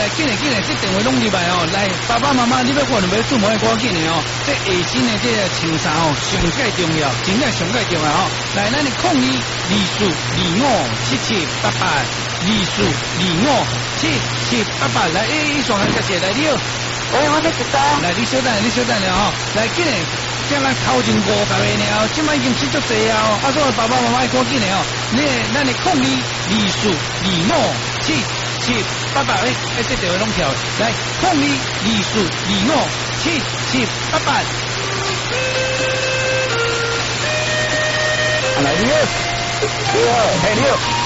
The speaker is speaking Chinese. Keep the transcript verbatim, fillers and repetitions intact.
来紧嘞紧嘞，这电话拢入来哦。来，爸爸妈妈，你要看就要做某个赶紧的哦。这下身的这个穿衫哦，上介重要，真正上介重要哦。来，咱的空一二四二五七七八八，二四二五七七八八。来，诶，上下个谢来你好。 喂，我在知道。 来，你稍等，你稍等了哦。来，紧嘞。将咱头前五十个了，即摆已经七足济啊！啊，所以爸爸妈妈要赶紧的哦。你咱的空二二四二五七七八八，诶，诶，这电话拢跳。来，空二二四二五七七八八。 来，你好，你好，嘿，你好。